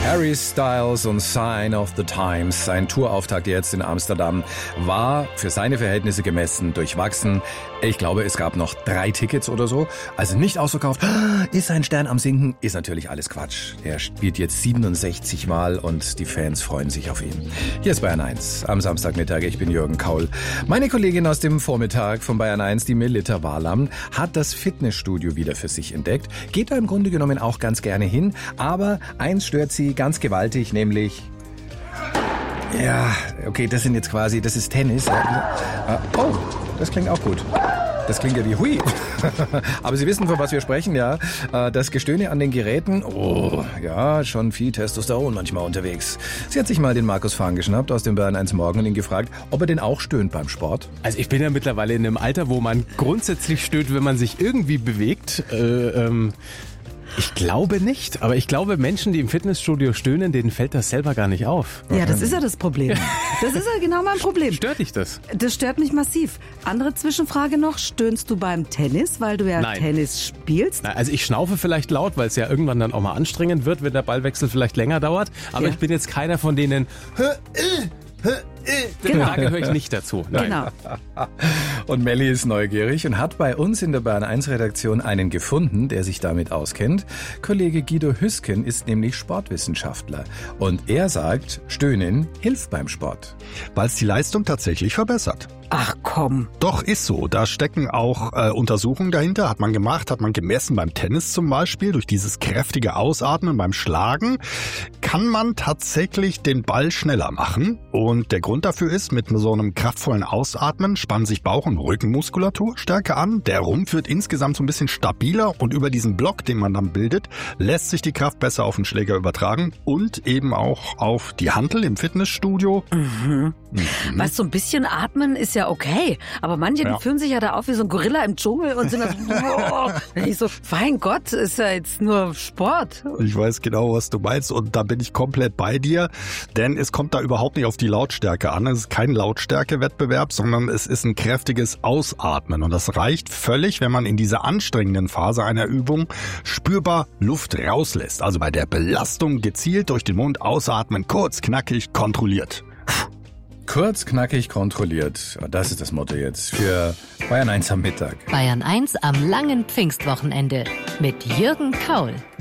Harry Styles und Sign of the Times. Sein Tourauftakt jetzt in Amsterdam war für seine Verhältnisse gemessen durchwachsen. Ich glaube, es gab noch 3 Tickets oder so. Also nicht ausverkauft. Ist ein Stern am Sinken? Ist natürlich alles Quatsch. Er spielt jetzt 67 Mal und die Fans freuen sich auf ihn. Hier ist Bayern 1 am Samstagmittag. Ich bin Jürgen Kaul. Meine Kollegin aus dem Vormittag von Bayern 1, die Melita Walam, hat das Fitnessstudio wieder für sich entdeckt. Geht da im Grunde genommen auch ganz gerne hin. Aber eins stört sie ganz gewaltig, nämlich... Ja, okay, das ist Tennis. Oh, das klingt auch gut. Das klingt ja wie Hui. Aber Sie wissen, von was wir sprechen, ja. Das Gestöhne an den Geräten, oh, ja, schon viel Testosteron manchmal unterwegs. Sie hat sich mal den Markus Fahn geschnappt aus dem Bayern 1 Morgen und ihn gefragt, ob er denn auch stöhnt beim Sport. Also ich bin ja mittlerweile in einem Alter, wo man grundsätzlich stöhnt, wenn man sich irgendwie bewegt. Ich glaube nicht, aber ich glaube, Menschen, die im Fitnessstudio stöhnen, denen fällt das selber gar nicht auf. Ja, das ist ja das Problem. Das ist ja genau mein Problem. Stört dich das? Das stört mich massiv. Andere Zwischenfrage noch, stöhnst du beim Tennis, weil du ja Nein. Tennis spielst? Na, also ich schnaufe vielleicht laut, weil es ja irgendwann dann auch mal anstrengend wird, wenn der Ballwechsel vielleicht länger dauert. Aber Ja. ich bin jetzt keiner von denen... Genau. Da gehöre ich nicht dazu. Nein. Genau. Und Melli ist neugierig und hat bei uns in der Bayern 1 Redaktion einen gefunden, der sich damit auskennt. Kollege Guido Hüsken ist nämlich Sportwissenschaftler. Und er sagt, Stöhnen hilft beim Sport. Weil es die Leistung tatsächlich verbessert. Ach komm. Doch, ist so. Da stecken auch Untersuchungen dahinter. Hat man gemacht, hat man gemessen beim Tennis zum Beispiel. Durch dieses kräftige Ausatmen beim Schlagen kann man tatsächlich den Ball schneller machen. Und der Grund dafür ist, mit so einem kraftvollen Ausatmen spannen sich Bauch- und Rückenmuskulatur stärker an. Der Rumpf wird insgesamt so ein bisschen stabiler und über diesen Block, den man dann bildet, lässt sich die Kraft besser auf den Schläger übertragen und eben auch auf die Hantel im Fitnessstudio. Weißt du, so ein bisschen atmen ist ja okay, aber manche, die fühlen sich ja da auf wie so ein Gorilla im Dschungel und sind dann so, boah. Ich so, mein Gott, ist ja jetzt nur Sport. Ich weiß genau, was du meinst und da bin ich komplett bei dir, denn es kommt da überhaupt nicht auf die Lautstärke an. Es ist kein Lautstärkewettbewerb, sondern es ist ein kräftiges Ausatmen und das reicht völlig, wenn man in dieser anstrengenden Phase einer Übung spürbar Luft rauslässt. Also bei der Belastung gezielt durch den Mund ausatmen, kurz, knackig, kontrolliert. Kurz, knackig, kontrolliert. Das ist das Motto jetzt für Bayern 1 am Mittag. Bayern 1 am langen Pfingstwochenende mit Jürgen Kaul.